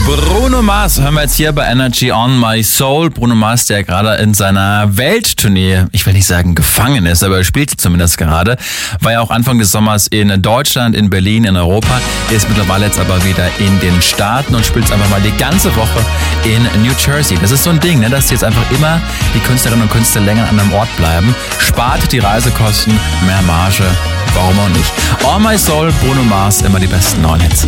Bruno Mars hören wir jetzt hier bei Energy on My Soul. Bruno Mars, der gerade in seiner Welttournee, ich will nicht sagen gefangen ist, aber er spielt zumindest gerade, war ja auch Anfang des Sommers in Deutschland, in Berlin, in Europa, ist mittlerweile jetzt aber wieder in den Staaten und spielt einfach mal die ganze Woche in New Jersey. Das ist so ein Ding, ne, dass jetzt einfach immer die Künstlerinnen und Künstler länger an einem Ort bleiben, spart die Reisekosten, mehr Marge, warum auch nicht. On My Soul, Bruno Mars, immer die besten neuen Hits.